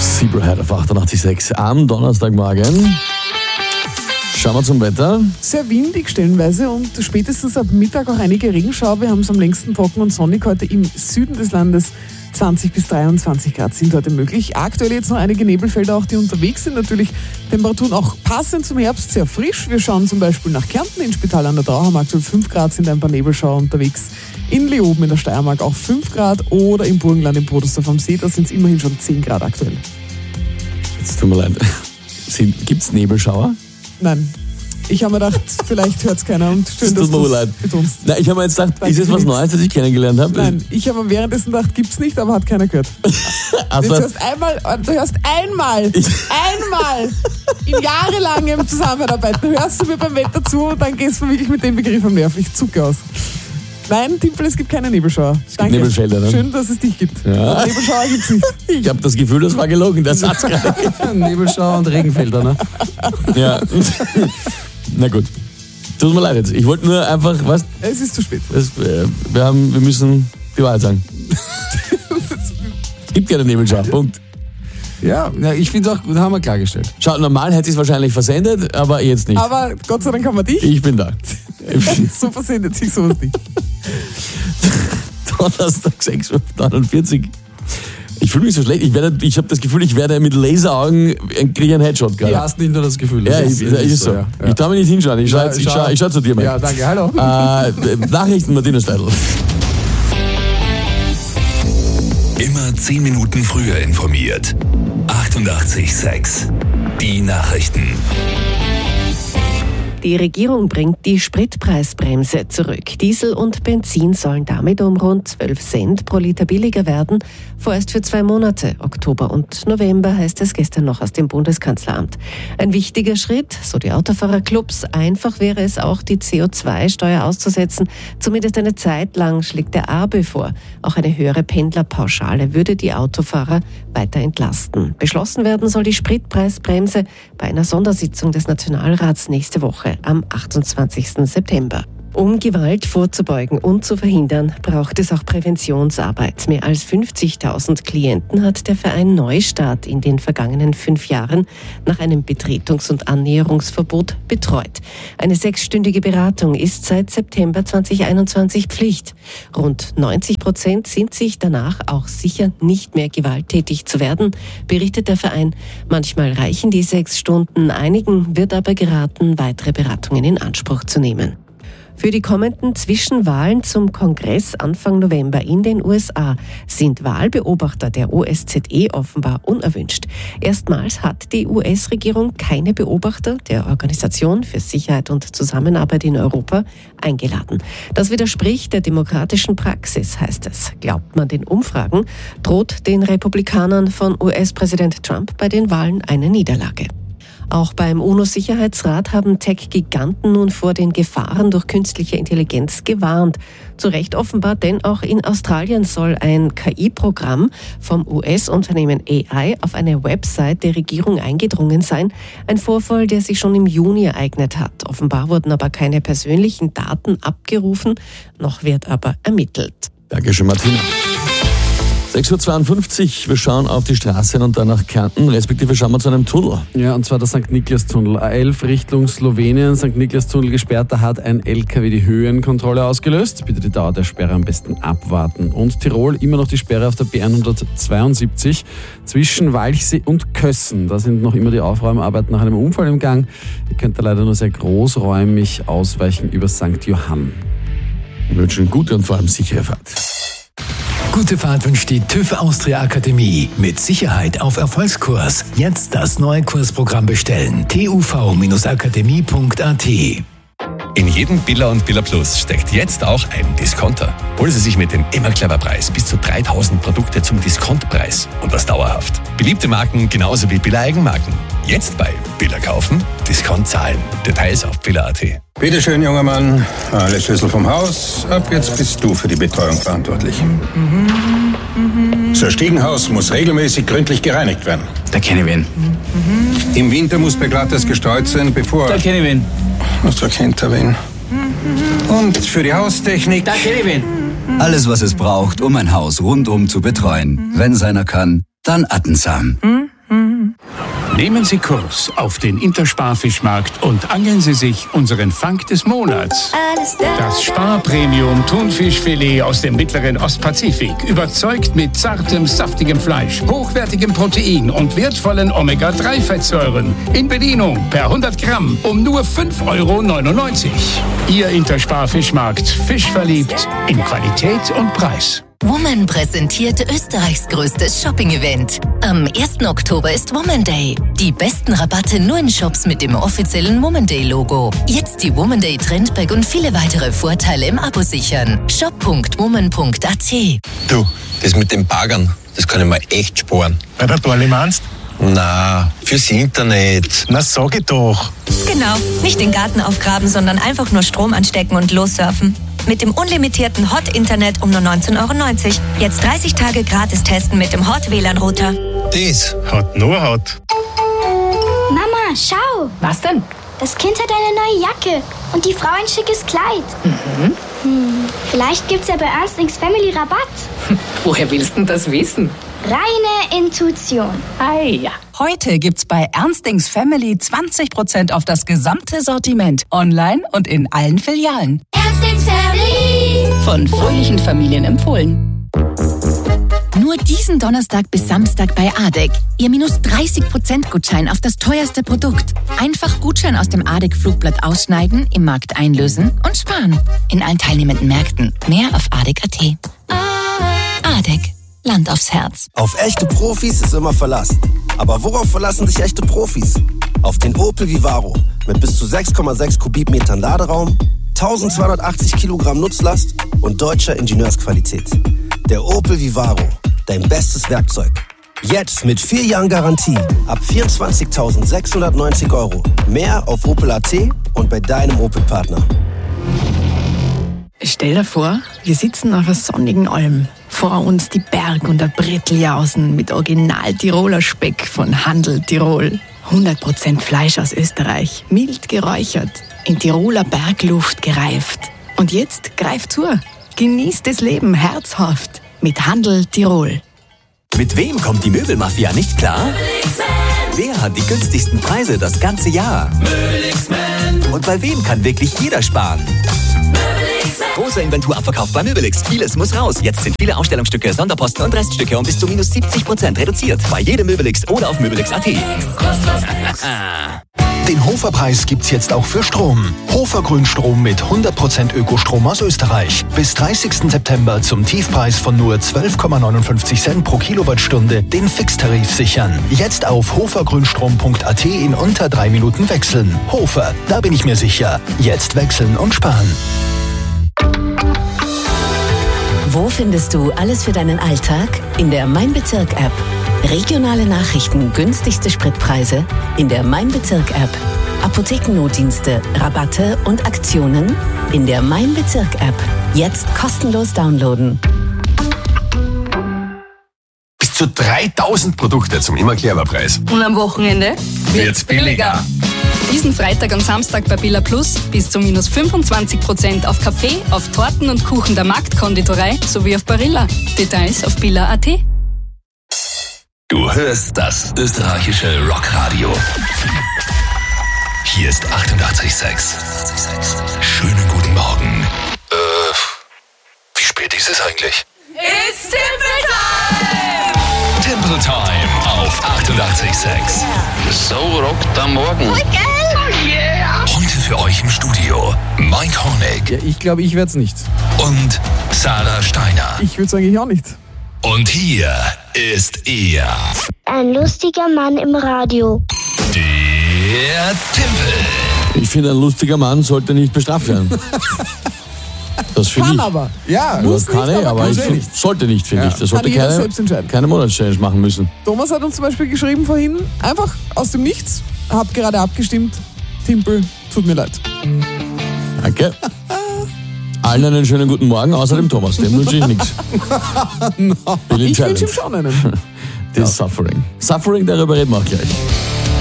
Zebrahead auf 88.6 am Donnerstagmorgen. Schauen wir zum Wetter. Sehr windig stellenweise und spätestens ab Mittag auch einige Regenschauer. Wir haben es am längsten trocken und sonnig heute im Süden des Landes. 20 bis 23 Grad sind heute möglich. Aktuell jetzt noch einige Nebelfelder, auch die unterwegs sind. Natürlich Temperaturen auch passend zum Herbst, sehr frisch. Wir schauen zum Beispiel nach Kärnten. In Spital an der Drau haben aktuell 5 Grad, sind ein paar Nebelschauer unterwegs. In Leoben in der Steiermark auch 5 Grad oder im Burgenland in Podersdorf am See, da sind es immerhin schon 10 Grad aktuell. Jetzt tut mir leid. Gibt es Nebelschauer? Nein. Ich habe mir gedacht, vielleicht hört es keiner und schön, dass du es betonst. Nein, ich habe mir jetzt gedacht, ist es was Neues, das ich kennengelernt habe? Nein, ich habe mir währenddessen gedacht, gibt's nicht, aber hat keiner gehört. Also, du hörst einmal in jahrelangem Zusammenarbeiten, hörst du mir beim Wetter zu und dann gehst du wirklich mit dem Begriff am Nerv. Ich zucke aus. Nein, Timpel, es gibt keine Nebelschauer. Danke. Nebelfelder, ne? Schön, dass es dich gibt. Ja. Nebelschauer gibt's nicht. Ich habe das Gefühl, das war gelogen, der Satz gerade. Nebelschauer und Regenfelder, ne? Ja. Na gut. Tut mir leid jetzt. Ich wollte nur einfach, was? Es ist zu spät. Wir müssen die Wahrheit sagen. Es gibt keine Nebelschauer, Punkt. Ja, ich finde auch, das haben wir klargestellt. Schau, normal hätte ich es wahrscheinlich versendet, aber jetzt nicht. Aber Gott sei Dank haben wir dich. Ich bin da. So versendet sich sowas nicht. Donnerstag 6.49 Uhr. Ich fühle mich so schlecht. Ich habe das Gefühl, ich werde mit Laseraugen kriege einen Headshot gerade. Du hast nicht nur das Gefühl. Ja, ist so. Ja. Ich traue mich nicht hinschauen. Ich schau zu dir mal. Ja, danke. Hallo. Nachrichten, Martina Steidl. Immer 10 Minuten früher informiert. 88.6 Die Nachrichten. Die Regierung bringt die Spritpreisbremse zurück. Diesel und Benzin sollen damit um rund 12 Cent pro Liter billiger werden. Vorerst für 2 Monate, Oktober und November, heißt es gestern noch aus dem Bundeskanzleramt. Ein wichtiger Schritt, so die Autofahrerclubs. Einfach wäre es auch, die CO2-Steuer auszusetzen. Zumindest eine Zeit lang schlägt der ABÖ vor. Auch eine höhere Pendlerpauschale würde die Autofahrer weiter entlasten. Beschlossen werden soll die Spritpreisbremse bei einer Sondersitzung des Nationalrats nächste Woche am 28. September. Um Gewalt vorzubeugen und zu verhindern, braucht es auch Präventionsarbeit. Mehr als 50.000 Klienten hat der Verein Neustart in den vergangenen 5 Jahren nach einem Betretungs- und Annäherungsverbot betreut. Eine 6-stündige Beratung ist seit September 2021 Pflicht. Rund 90% sind sich danach auch sicher, nicht mehr gewalttätig zu werden, berichtet der Verein. Manchmal reichen die 6 Stunden, einigen wird aber geraten, weitere Beratungen in Anspruch zu nehmen. Für die kommenden Zwischenwahlen zum Kongress Anfang November in den USA sind Wahlbeobachter der OSZE offenbar unerwünscht. Erstmals hat die US-Regierung keine Beobachter der Organisation für Sicherheit und Zusammenarbeit in Europa eingeladen. Das widerspricht der demokratischen Praxis, heißt es. Glaubt man den Umfragen, droht den Republikanern von US-Präsident Trump bei den Wahlen eine Niederlage. Auch beim UNO-Sicherheitsrat haben Tech-Giganten nun vor den Gefahren durch künstliche Intelligenz gewarnt. Zu Recht offenbar, denn auch in Australien soll ein KI-Programm vom US-Unternehmen AI auf eine Website der Regierung eingedrungen sein. Ein Vorfall, der sich schon im Juni ereignet hat. Offenbar wurden aber keine persönlichen Daten abgerufen, noch wird aber ermittelt. Dankeschön, Martina. 6.52 Uhr, wir schauen auf die Straße und dann nach Kärnten, respektive schauen wir zu einem Tunnel. Ja, und zwar der St. Niklas-Tunnel. A11 Richtung Slowenien, St. Niklas-Tunnel gesperrt, da hat ein LKW die Höhenkontrolle ausgelöst. Bitte die Dauer der Sperre am besten abwarten. Und Tirol, immer noch die Sperre auf der B172 zwischen Walchsee und Kössen. Da sind noch immer die Aufräumarbeiten nach einem Unfall im Gang. Ihr könnt da leider nur sehr großräumig ausweichen über St. Johann. Wir wünschen gute und vor allem sichere Fahrt. Gute Fahrt wünscht die TÜV Austria Akademie. Mit Sicherheit auf Erfolgskurs. Jetzt das neue Kursprogramm bestellen. tuv-akademie.at. In jedem Billa und Billa Plus steckt jetzt auch ein Discounter. Holen Sie sich mit dem immer clever Preis bis zu 3.000 Produkte zum Diskontpreis und das dauerhaft. Beliebte Marken genauso wie Billa Eigenmarken. Jetzt bei Billa kaufen, Discount zahlen. Details auf billa.at. Bitte schön, junger Mann. Alle Schlüssel vom Haus. Ab jetzt bist du für die Betreuung verantwortlich. Das Stiegenhaus muss regelmäßig gründlich gereinigt werden. Da kenne ich wen. Im Winter muss beglattes gestreut sein, bevor... Da kenne ich wen. Da kennt er wen. Und für die Haustechnik... Da kenne ich wen. Alles, was es braucht, um ein Haus rundum zu betreuen. Wenn seiner kann, dann Attensam. Nehmen Sie Kurs auf den Intersparfischmarkt und angeln Sie sich unseren Fang des Monats. Das Spar-Premium Thunfischfilet aus dem mittleren Ostpazifik. Überzeugt mit zartem, saftigem Fleisch, hochwertigem Protein und wertvollen Omega-3-Fettsäuren. In Bedienung per 100 Gramm um nur 5,99 €. Ihr Intersparfischmarkt. Fisch verliebt in Qualität und Preis. Woman präsentiert Österreichs größtes Shopping-Event. Am 1. Oktober ist Woman Day. Die besten Rabatte nur in Shops mit dem offiziellen Woman Day-Logo. Jetzt die Woman Day Trendbag und viele weitere Vorteile im Abo sichern. shop.woman.at. Du, das mit den Baggern, das kann ich mir echt sparen. Bei der Dorli meinst? Na, fürs Internet. Na, sag ich doch. Genau, nicht den Garten aufgraben, sondern einfach nur Strom anstecken und lossurfen. Mit dem unlimitierten Hot-Internet um nur 19,90 €. Jetzt 30 Tage gratis testen mit dem Hot-WLAN-Router. Das hat nur Hot. Mama, schau. Was denn? Das Kind hat eine neue Jacke und die Frau ein schickes Kleid. Vielleicht gibt's ja bei Ernstings Family Rabatt. Woher willst du das wissen? Reine Intuition. Ja. Heute gibt's bei Ernstings Family 20% auf das gesamte Sortiment. Online und in allen Filialen. Ernstings Family. Von fröhlichen Familien empfohlen. Nur diesen Donnerstag bis Samstag bei ADEC. Ihr minus 30% Gutschein auf das teuerste Produkt. Einfach Gutschein aus dem ADEC-Flugblatt ausschneiden, im Markt einlösen und sparen. In allen teilnehmenden Märkten. Mehr auf ADEC.at. ADEC. Land aufs Herz. Auf echte Profis ist immer Verlass. Aber worauf verlassen sich echte Profis? Auf den Opel Vivaro mit bis zu 6,6 Kubikmetern Laderaum, 1280 Kilogramm Nutzlast und deutscher Ingenieursqualität. Der Opel Vivaro, dein bestes Werkzeug. Jetzt mit 4 Jahren Garantie ab 24.690 €. Mehr auf Opel.at und bei deinem Opel-Partner. Stell dir vor, wir sitzen auf einer sonnigen Alm. Vor uns die Berg- und der Bretteljausen mit Original-Tiroler Speck von Handel Tirol. 100% Fleisch aus Österreich, mild geräuchert, in Tiroler Bergluft gereift. Und jetzt greift zu, genießt das Leben herzhaft mit Handel Tirol. Mit wem kommt die Möbelmafia nicht klar? Wer hat die günstigsten Preise das ganze Jahr? Und bei wem kann wirklich jeder sparen? Großer Inventurabverkauf bei Möbelix. Vieles muss raus. Jetzt sind viele Ausstellungsstücke, Sonderposten und Reststücke um bis zu minus 70% reduziert. Bei jedem Möbelix oder auf Möbelix.at. Den Hofer-Preis gibt's jetzt auch für Strom. Hofer Grünstrom mit 100% Ökostrom aus Österreich. Bis 30. September zum Tiefpreis von nur 12,59 Cent pro Kilowattstunde den Fixtarif sichern. Jetzt auf hofergrünstrom.at in unter 3 Minuten wechseln. Hofer, da bin ich mir sicher. Jetzt wechseln und sparen. Wo findest du alles für deinen Alltag? In der Mein Bezirk-App. Regionale Nachrichten, günstigste Spritpreise in der Mein Bezirk-App. Apothekennotdienste, Rabatte und Aktionen in der Mein Bezirk-App. Jetzt kostenlos downloaden. Bis zu 3000 Produkte zum Immer-Clever-Preis. Und am Wochenende wird's billiger. Diesen Freitag und Samstag bei Billa Plus bis zu minus 25% auf Kaffee, auf Torten und Kuchen der Marktkonditorei sowie auf Barilla. Details auf billa.at. Du hörst das österreichische Rockradio. Hier ist 88,6. Schönen guten Morgen. Wie spät ist es eigentlich? It's Temple Time! Temple Time auf 88,6. So rockt am Morgen. Heute für euch im Studio Mike Hornig. Ja, ich glaube, ich werde es nicht. Und Sarah Steiner. Ich würde es eigentlich auch nicht. Und hier ist er. Ein lustiger Mann im Radio. Der Tempel. Ich finde, ein lustiger Mann sollte nicht bestraft werden. Das finde Kann ich. aber. Ja, Das kann er, aber ich sollte nicht, finde ich. Das sollte Kann jeder selbst entscheiden. keine Monatschallenge machen müssen. Thomas hat uns zum Beispiel geschrieben vorhin, einfach aus dem Nichts, hab gerade abgestimmt, Timpel, tut mir leid. Danke. Allen einen schönen guten Morgen, außer dem Thomas, dem wünsche ich nichts. Ich wünsche ihm schon einen. Das Suffering. Suffering, darüber reden wir auch gleich.